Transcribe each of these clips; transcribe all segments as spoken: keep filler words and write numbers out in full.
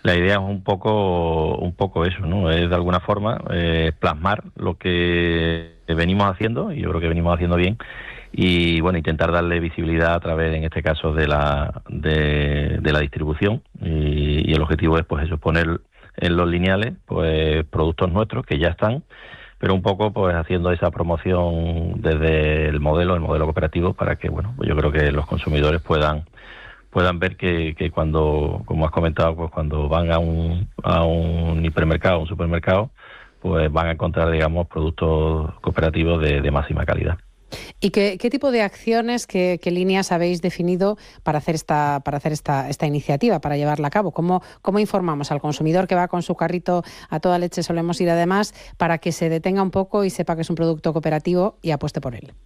La idea es un poco, un poco eso, ¿no? Es de alguna forma eh, plasmar lo que venimos haciendo, y yo creo que venimos haciendo bien, y bueno, intentar darle visibilidad a través, en este caso, de la de, de la distribución, y, y el objetivo es, pues eso, poner en los lineales, pues productos nuestros que ya están, pero un poco, pues haciendo esa promoción desde el modelo, el modelo cooperativo, para que, bueno, pues yo creo que los consumidores puedan puedan ver que, que cuando, como has comentado, pues cuando van a un, a un hipermercado, a un supermercado, pues van a encontrar, digamos, productos cooperativos de, de máxima calidad. ¿Y qué, qué tipo de acciones, qué, qué líneas habéis definido para hacer esta para hacer esta, esta iniciativa, para llevarla a cabo? ¿Cómo, ¿Cómo informamos al consumidor que va con su carrito a toda leche, solemos ir además, para que se detenga un poco y sepa que es un producto cooperativo y apueste por él?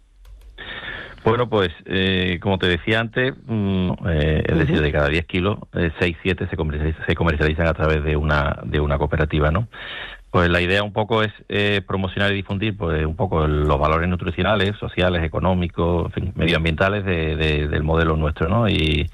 Bueno, pues eh, como te decía antes, mmm, eh, es decir, de cada diez kilos, eh, seis, siete se comercializan, se comercializan a través de una de una cooperativa, ¿no? Pues la idea un poco es eh, promocionar y difundir, pues un poco los valores nutricionales, sociales, económicos, en fin, medioambientales de, de, del modelo nuestro, ¿no? Y,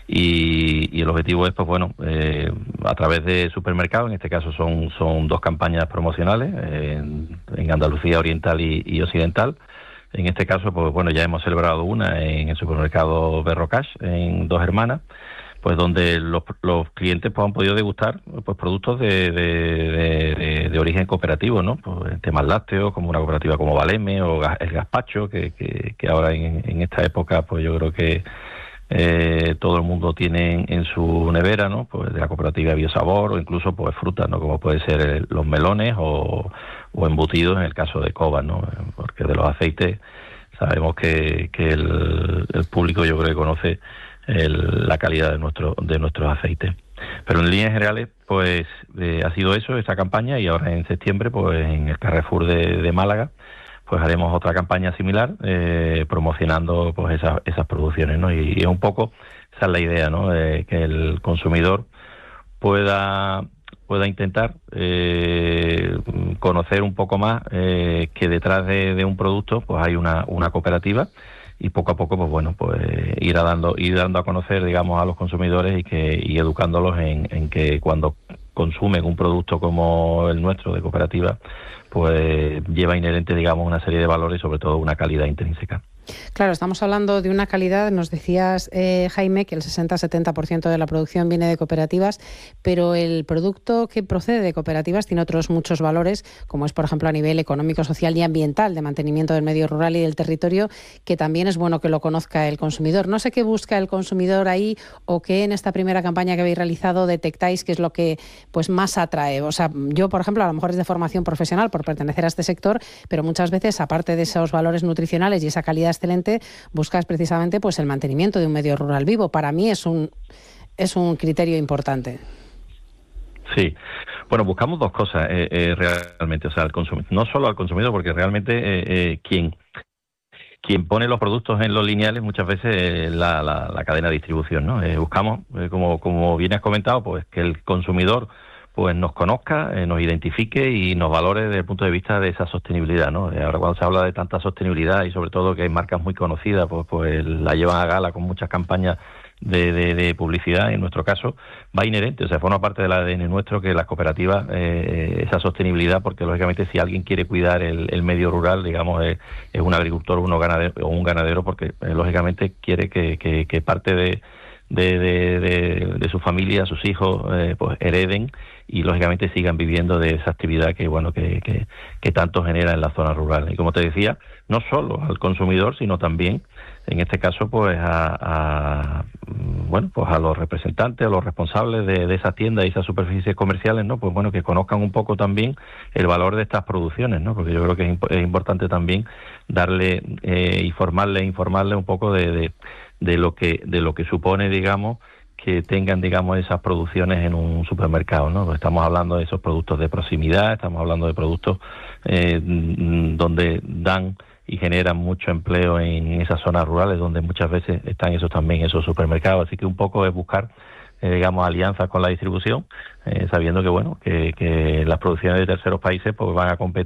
y, y el objetivo es, pues bueno, eh, a través de supermercados, en este caso son son dos campañas promocionales eh, en, en Andalucía Oriental y, y Occidental. En este caso, pues bueno, ya hemos celebrado una en el supermercado Berrocash, en Dos Hermanas, pues donde los, los clientes pues han podido degustar pues productos de, de, de, de origen cooperativo, ¿no? Pues temas lácteos, como una cooperativa como Valeme o el Gazpacho, que, que, que ahora en, en esta época pues yo creo que eh, todo el mundo tiene en, en su nevera, ¿no? Pues de la cooperativa Biosabor, o incluso pues frutas, ¿no? Como puede ser el, los melones o, o embutidos en el caso de Cobas, ¿no? Porque de los aceites sabemos que, que el, el público, yo creo que conoce el, la calidad de nuestro de nuestros aceites. Pero en líneas generales, pues eh, ha sido eso, esa campaña, y ahora en septiembre, pues en el Carrefour de, de Málaga, pues haremos otra campaña similar, eh, promocionando pues esas, esas producciones, ¿no? Y, y es un poco, esa es la idea, ¿no? Eh, que el consumidor pueda pueda intentar eh, conocer un poco más eh, que detrás de, de un producto pues hay una, una cooperativa, y poco a poco pues bueno pues ir a dando ir dando a conocer, digamos, a los consumidores, y que y educándolos en, en que cuando consumen un producto como el nuestro de cooperativa, pues lleva inherente, digamos, una serie de valores y sobre todo una calidad intrínseca. Claro, estamos hablando de una calidad, nos decías, eh, Jaime, que el sesenta a setenta por ciento de la producción viene de cooperativas, pero el producto que procede de cooperativas tiene otros muchos valores, como es, por ejemplo, a nivel económico, social y ambiental, de mantenimiento del medio rural y del territorio, que también es bueno que lo conozca el consumidor. No sé qué busca el consumidor ahí, o qué en esta primera campaña que habéis realizado detectáis que es lo que pues más atrae. O sea, yo, por ejemplo, a lo mejor es de formación profesional por pertenecer a este sector, pero muchas veces, aparte de esos valores nutricionales y esa calidad excelente, buscas precisamente pues el mantenimiento de un medio rural vivo. Para mí es un es un criterio importante. Sí, bueno, buscamos dos cosas eh, eh, realmente, o sea, al consumidor, no solo al consumidor, porque realmente eh, eh, quien quien pone los productos en los lineales muchas veces es la, la, la cadena de distribución, ¿no? Eh, buscamos, eh, como como bien has comentado, pues que el consumidor pues nos conozca, eh, nos identifique y nos valore desde el punto de vista de esa sostenibilidad, ¿no? Eh, ahora cuando se habla de tanta sostenibilidad, y sobre todo que hay marcas muy conocidas, pues pues la llevan a gala con muchas campañas de, de, de publicidad, en nuestro caso va inherente, o sea, forma parte del A D N nuestro que las cooperativas, eh, esa sostenibilidad, porque lógicamente si alguien quiere cuidar el, el medio rural, digamos, eh, es un agricultor uno ganadero, o un ganadero, porque eh, lógicamente quiere que, que, que parte de De, de, de, de su familia, sus hijos, eh, pues hereden y lógicamente sigan viviendo de esa actividad que bueno que, que, que tanto genera en la zona rural. Y como te decía, no solo al consumidor, sino también, en este caso, pues a, a bueno pues a los representantes, a los responsables de, de esas tiendas y esas superficies comerciales, ¿no? Pues bueno, que conozcan un poco también el valor de estas producciones, ¿no? Porque yo creo que es, imp- es importante también darle, eh, informarle, informarle un poco de, de de lo que de lo que supone, digamos, que tengan, digamos, esas producciones en un supermercado, ¿no? Estamos hablando de esos productos de proximidad, estamos hablando de productos eh, donde dan y generan mucho empleo en esas zonas rurales donde muchas veces están esos también esos supermercados, así que un poco es buscar eh, digamos, alianzas con la distribución, eh, sabiendo que bueno que, que las producciones de terceros países pues van a competir